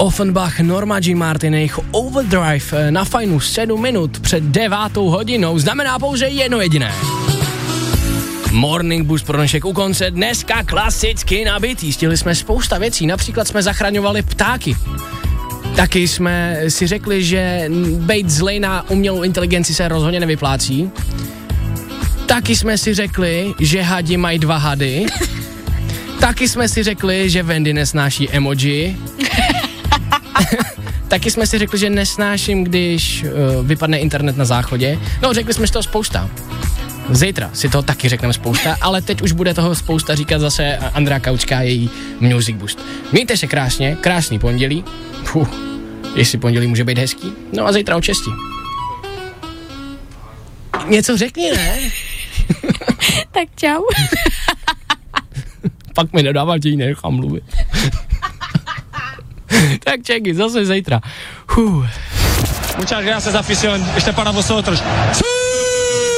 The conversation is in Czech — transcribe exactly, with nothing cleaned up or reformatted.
Offenbach, Norma Jean Martin, jejich Overdrive na Fajnu sedm minut před devátou hodinou znamená pouze jedno jediné. Morning Boost pro dnešek u konce, dneska klasicky nabitý. Stihli jsme spousta věcí, například jsme zachraňovali ptáky. Taky jsme si řekli, že bejt zlej na umělou inteligenci se rozhodně nevyplácí. Taky jsme si řekli, že hadi mají dva hady. Taky jsme si řekli, že Wendy nesnáší emoji. Taky jsme si řekli, že nesnáším, když uh, vypadne internet na záchodě. No, řekli jsme si toho spousta. Zítra si toho taky řekneme spousta, ale teď už bude toho spousta říkat zase Andrea Kaučka a její Music Boost. Mějte se krásně, krásný pondělí. Puh, jestli pondělí může být hezký. No a zítra od šesti. Něco řekni, ne? Tak čau. Pak mi nedává, že jí nechám mluvit. Tak čeky, zase zítra. Huh. Muchas gracias, afición. Ještě para vosotros.